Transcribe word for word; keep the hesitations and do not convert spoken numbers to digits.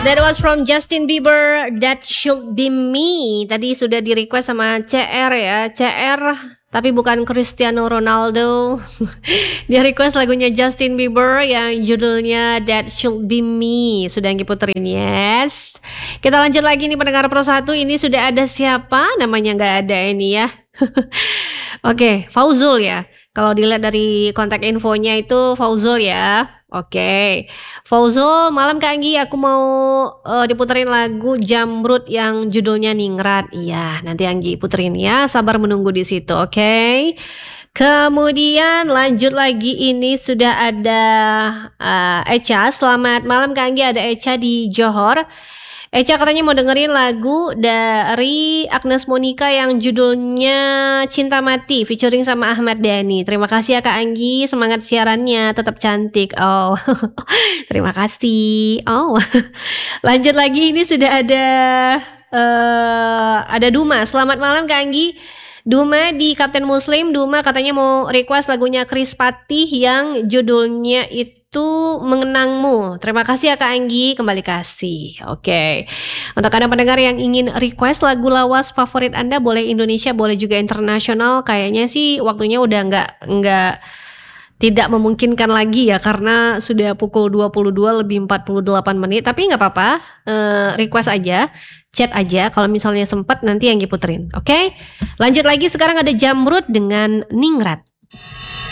That was from Justin Bieber, That Should Be Me. Tadi sudah di request sama C R ya, C R tapi bukan Cristiano Ronaldo. Dia request lagunya Justin Bieber yang judulnya That Should Be Me. Sudah Anggi puterin, yes. Kita lanjut lagi nih pendengar Pro satu. Ini sudah ada siapa? Namanya nggak ada ini ya. Oke, Fauzul ya. Kalau dilihat dari kontak infonya itu Fauzul ya. Oke, Fauzul, malam Kak Anggi, aku mau uh, diputerin lagu Jamrud yang judulnya Ningrat. Iya, nanti Anggi puterin ya. Sabar menunggu di situ, oke. Kemudian lanjut lagi, ini sudah ada uh, Echa. Selamat malam Kak Anggi, ada Echa di Johor. Echa katanya mau dengerin lagu dari Agnes Monica yang judulnya Cinta Mati featuring sama Ahmad Dhani. Terima kasih ya Kak Anggi, semangat siarannya, tetap cantik. Oh, terima kasih. Oh, lanjut lagi, ini sudah ada uh, ada Duma. Selamat malam Kak Anggi. Duma di Kapten Muslim. Duma katanya mau request lagunya Chris Patih yang judulnya itu Mengenangmu. Terima kasih ya Kak Anggi, kembali kasih. Oke. Untuk Anda pendengar yang ingin request lagu lawas favorit Anda, boleh Indonesia, boleh juga internasional. Kayaknya sih waktunya udah nggak nggak tidak memungkinkan lagi ya, karena sudah pukul dua puluh dua lebih empat puluh delapan menit. Tapi nggak apa-apa, uh, request aja, chat aja kalau misalnya sempat, nanti yang diputerin. Oke, lanjut lagi, sekarang ada Jamrud dengan Ningrat.